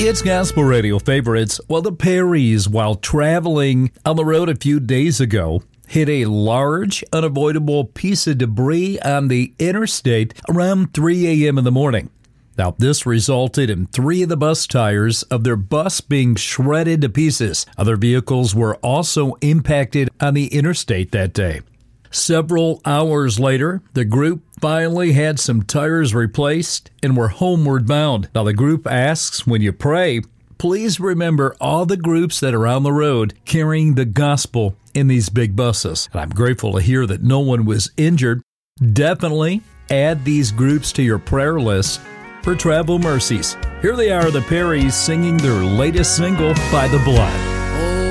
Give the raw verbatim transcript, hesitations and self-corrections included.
It's Gospel Radio favorites. Well, the Perrys, while traveling on the road a few days ago, hit a large, unavoidable piece of debris on the interstate around three a.m. in the morning. Now, this resulted in three of the bus tires of their bus being shredded to pieces. Other vehicles were also impacted on the interstate that day. Several hours later, the group finally had some tires replaced and were homeward bound. Now, the group asks, when you pray, please remember all the groups that are on the road carrying the gospel in these big buses. And I'm grateful to hear that no one was injured. Definitely add these groups to your prayer list for travel mercies. Here they are, the Perrys, singing their latest single, By the Blood.